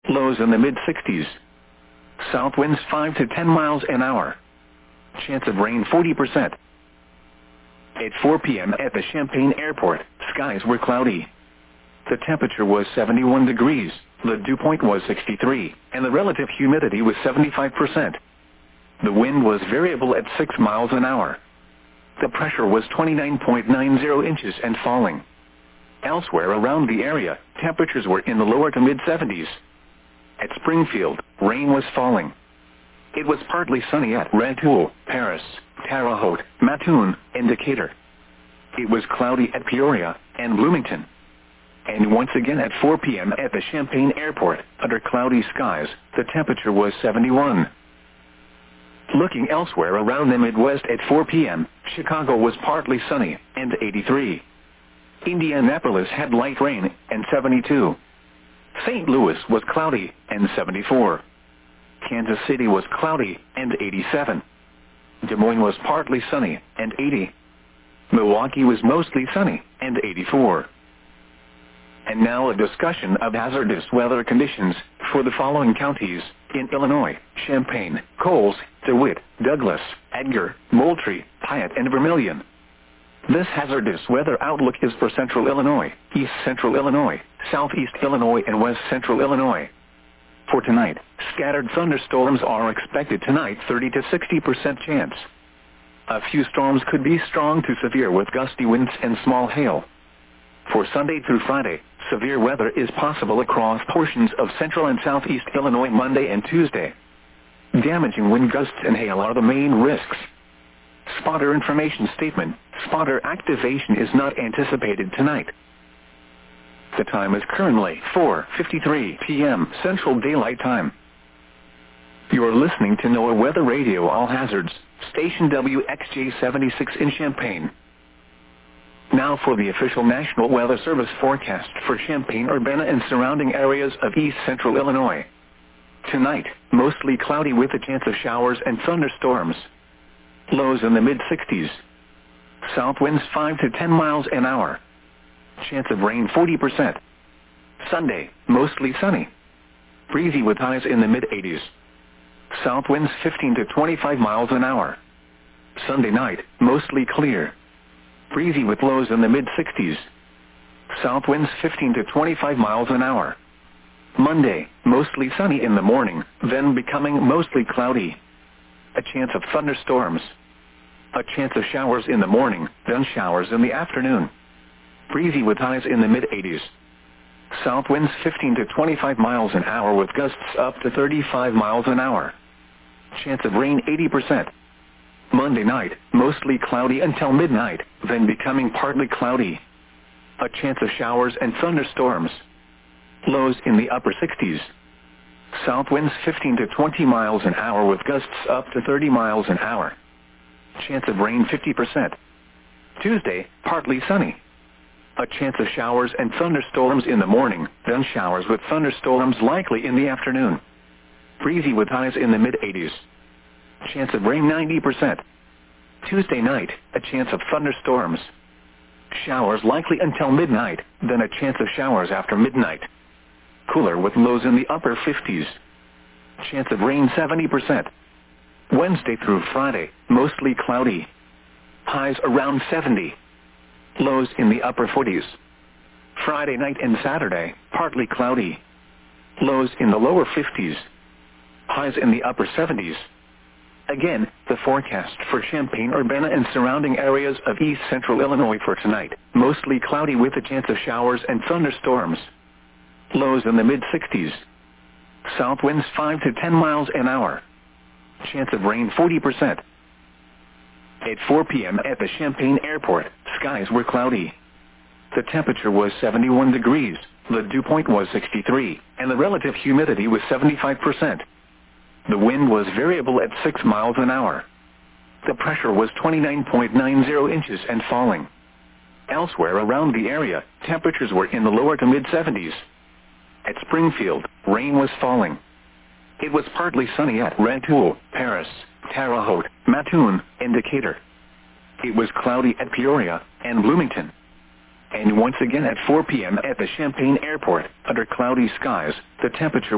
Lows in the mid-60s. South winds 5 to 10 miles an hour. Chance of rain 40%. At 4 p.m. at the Champaign Airport, skies were cloudy. The temperature was 71 degrees, the dew point was 63, and the relative humidity was 75%. The wind was variable at 6 miles an hour. The pressure was 29.90 inches and falling. Elsewhere around the area, temperatures were in the lower to mid-70s. At Springfield, rain was falling. It was partly sunny at Rantoul, Paris, Terre Haute, Mattoon, and Decatur. It was cloudy at Peoria and Bloomington. And once again at 4 p.m. at the Champaign Airport, under cloudy skies, the temperature was 71. Looking elsewhere around the Midwest at 4 p.m., Chicago was partly sunny and 83. Indianapolis had light rain and 72. St. Louis was cloudy and 74. Kansas City was cloudy and 87. Des Moines was partly sunny and 80. Milwaukee was mostly sunny and 84. And now a discussion of hazardous weather conditions for the following counties in Illinois: Champaign, Coles, DeWitt, Douglas, Edgar, Moultrie, Piatt, and Vermilion. This hazardous weather outlook is for Central Illinois, East Central Illinois, Southeast Illinois, and West Central Illinois. For tonight, scattered thunderstorms are expected tonight, 30 to 60% chance. A few storms could be strong to severe with gusty winds and small hail. For Sunday through Friday, severe weather is possible across portions of central and southeast Illinois Monday and Tuesday. Damaging wind gusts and hail are the main risks. Spotter information statement: spotter activation is not anticipated tonight. The time is currently 4:53 p.m. Central Daylight Time. You are listening to NOAA Weather Radio All Hazards, station WXJ-76 in Champaign. Now for the official National Weather Service forecast for Champaign-Urbana and surrounding areas of East Central Illinois. Tonight, mostly cloudy with a chance of showers and thunderstorms. Lows in the mid-60s. South winds 5 to 10 miles an hour. Chance of rain 40%. Sunday, mostly sunny. Breezy with highs in the mid-80s. South winds 15 to 25 miles an hour. Sunday night, mostly clear. Breezy with lows in the mid-60s. South winds 15 to 25 miles an hour. Monday, mostly sunny in the morning, then becoming mostly cloudy. A chance of thunderstorms. A chance of showers in the morning, then showers in the afternoon. Breezy with highs in the mid-80s. South winds 15 to 25 miles an hour with gusts up to 35 miles an hour. Chance of rain 80%. Monday night, mostly cloudy until midnight, then becoming partly cloudy. A chance of showers and thunderstorms. Lows in the upper 60s. South winds 15 to 20 miles an hour with gusts up to 30 miles an hour. Chance of rain 50%. Tuesday, partly sunny. A chance of showers and thunderstorms in the morning, then showers with thunderstorms likely in the afternoon. Breezy with highs in the mid-80s. Chance of rain 90%. Tuesday night, a chance of thunderstorms. Showers likely until midnight, then a chance of showers after midnight. Cooler with lows in the upper 50s. Chance of rain 70%. Wednesday through Friday, mostly cloudy. Highs around 70. Lows in the upper 40s. Friday night and Saturday, partly cloudy. Lows in the lower 50s. Highs in the upper 70s. Again, the forecast for Champaign-Urbana and surrounding areas of East Central Illinois for tonight. Mostly cloudy with a chance of showers and thunderstorms. Lows in the mid-60s. South winds 5 to 10 miles an hour. Chance of rain 40%. At 4 p.m. at the Champaign Airport, skies were cloudy. The temperature was 71 degrees, the dew point was 63, and the relative humidity was 75%. The wind was variable at 6 miles an hour. The pressure was 29.90 inches and falling. Elsewhere around the area, temperatures were in the lower to mid-70s. At Springfield, rain was falling. It was partly sunny at Rantoul, Paris, Terre Haute, Mattoon, and Decatur. It was cloudy at Peoria and Bloomington. And once again at 4 p.m. at the Champaign Airport, under cloudy skies, the temperature